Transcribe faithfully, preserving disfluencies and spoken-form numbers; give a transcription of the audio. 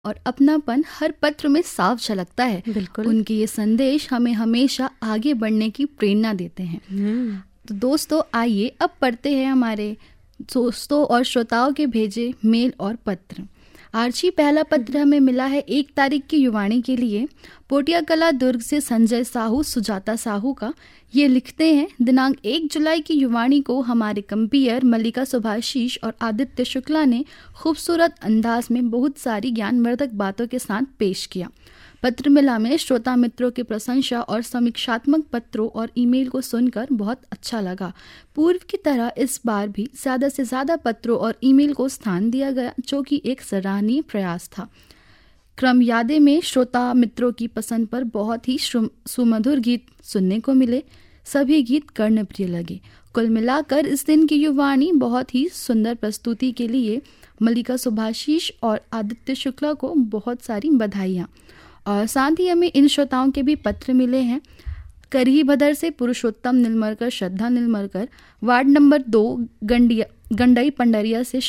और अपनापन हर पत्र में साफ झलकता है। बिल्कुल। उनके ये संदेश हमें हमेशा आगे बढ़ने की प्रेरणा देते हैं। तो दोस्तों आइए अब पढ़ते हैं हमारे दोस्तों और श्रोताओं के भेजे मेल और पत्र। आर्ची, पहला पत्र हमें मिला है एक तारीख की युवाणी के लिए। पोटिया कला दुर्ग से संजय साहू, सुजाता साहू का। ये लिखते हैं, दिनांक एक जुलाई की युवाणी को हमारे कंपियर मल्लिका सुभाषीष और आदित्य शुक्ला ने खूबसूरत अंदाज में बहुत सारी ज्ञानवर्धक बातों के साथ पेश किया। पत्र मिला में श्रोता मित्रों की प्रशंसा और समीक्षात्मक पत्रों और ईमेल को सुनकर बहुत अच्छा लगा। पूर्व की तरह इस बार भी ज़्यादा से ज़्यादा पत्रों और ईमेल को स्थान दिया गया, जो कि एक सराहनीय प्रयास था। क्रम यादें में श्रोता मित्रों की पसंद पर बहुत ही सुमधुर गीत सुनने को मिले। सभी गीत कर्णप्रिय लगे। कुल मिलाकर इस दिन की युवाणी बहुत ही सुंदर प्रस्तुति के लिए मल्लिका सुभाषीष और आदित्य शुक्ला को बहुत सारी बधाइयाँ। और साथ ही हमें इन श्रोताओं के भी पत्र मिले हैं। करही भदर से पुरुषोत्तम नीलमरकर, श्रद्धा नीलमरकर, वार्ड नंबर दो गंडिया गंडई पंडरिया से